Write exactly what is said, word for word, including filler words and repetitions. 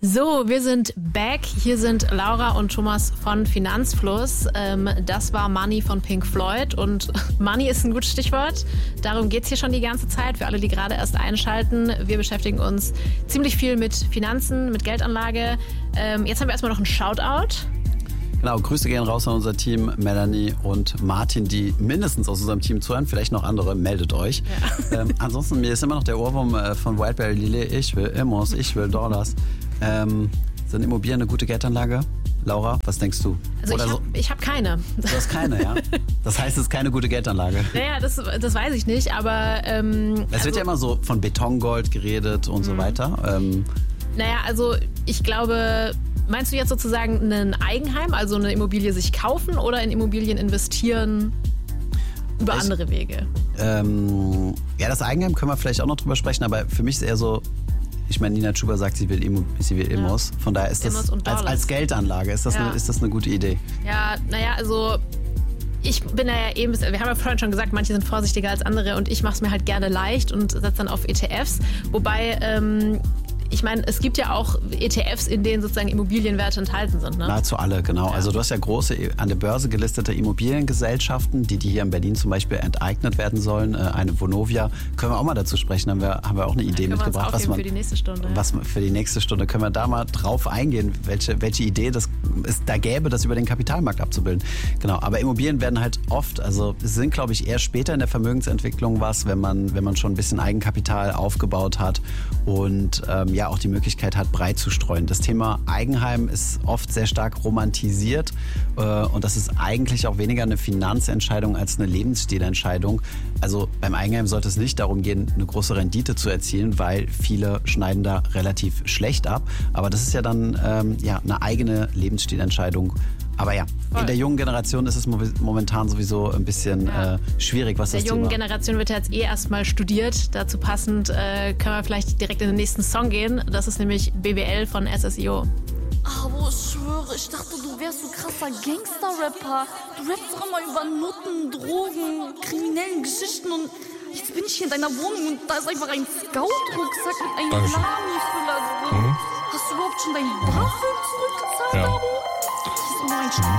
So, wir sind back. Hier sind Laura und Thomas von Finanzfluss. Ähm, das war Money von Pink Floyd und Money ist ein gutes Stichwort. Darum geht's hier schon die ganze Zeit. Für alle, die gerade erst einschalten. Wir beschäftigen uns ziemlich viel mit Finanzen, mit Geldanlage. Ähm, jetzt haben wir erstmal noch einen Shoutout. Genau, Grüße gehen raus an unser Team, Melanie und Martin, die mindestens aus unserem Team zuhören, vielleicht noch andere, meldet euch. Ja. Ähm, ansonsten, mir ist immer noch der Ohrwurm äh, von Wildberry Lillet, ich will Immos, ich will Dollars. Ähm, sind Immobilien eine gute Geldanlage? Laura, was denkst du? Also Oder ich habe so? hab keine. Du hast keine, ja? Das heißt, es ist keine gute Geldanlage. Naja, das, das weiß ich nicht, aber... Ähm, es wird also, ja immer so von Betongold geredet und so weiter. Ähm, naja, also ich glaube... Meinst du jetzt sozusagen ein Eigenheim, also eine Immobilie sich kaufen oder in Immobilien investieren über ich, andere Wege? Ähm, ja, das Eigenheim können wir vielleicht auch noch drüber sprechen, aber für mich ist eher so, ich meine, Nina Chuba sagt, sie will, Immo, sie will Immos, von daher ist das als, als Geldanlage, ist das, ja. eine, ist das eine gute Idee? Ja, naja, also ich bin da ja eben, wir haben ja vorhin schon gesagt, manche sind vorsichtiger als andere und ich mache es mir halt gerne leicht und setze dann auf E T Fs, wobei... Ähm, Ich meine, es gibt ja auch E T Fs, in denen sozusagen Immobilienwerte enthalten sind, ne? Nahezu alle, genau. Ja. Also du hast ja große an der Börse gelistete Immobiliengesellschaften, die, die hier in Berlin zum Beispiel enteignet werden sollen. Eine Vonovia. Können wir auch mal dazu sprechen, haben wir, haben wir auch eine Idee ja, mitgebracht. Was man, für die nächste Stunde. Was für die nächste Stunde können wir da mal drauf eingehen, welche, welche Idee das es da gäbe, das über den Kapitalmarkt abzubilden. Genau, aber Immobilien werden halt oft, also es sind, glaube ich, eher später in der Vermögensentwicklung was, wenn man, wenn man schon ein bisschen Eigenkapital aufgebaut hat und ähm, ja, auch die Möglichkeit hat, breit zu streuen. Das Thema Eigenheim ist oft sehr stark romantisiert äh, und das ist eigentlich auch weniger eine Finanzentscheidung als eine Lebensstilentscheidung. Also beim Eigenheim sollte es nicht darum gehen, eine große Rendite zu erzielen, weil viele schneiden da relativ schlecht ab. Aber das ist ja dann ähm, ja, eine eigene Lebensstilentscheidung. Aber ja, Voll. in der jungen Generation ist es momentan sowieso ein bisschen ja. äh, schwierig, was das Thema... In der jungen Generation wird ja jetzt eh erstmal studiert. Dazu passend äh, können wir vielleicht direkt in den nächsten Song gehen. Das ist nämlich B W L von S S I O. Aber ich schwöre, ich dachte, du wärst so krasser Gangster-Rapper. Du rappst doch immer über Nutten, Drogen, kriminellen Geschichten und jetzt bin ich hier in deiner Wohnung und da ist einfach ein Scout-Rucksack mit einem Lami-Füller drin. Mhm. Hast du überhaupt schon deinen BAföG zurückgezahlt, ja. Abo? Das ist nur ein Spaß.